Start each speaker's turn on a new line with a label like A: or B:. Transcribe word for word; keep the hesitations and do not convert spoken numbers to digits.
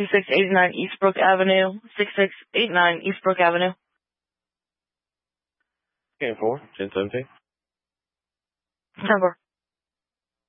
A: sixty-six eighty-nine Eastbrook Avenue, sixty-six eighty-nine Eastbrook Avenue.
B: ten four, ten seventeen.
A: ten four.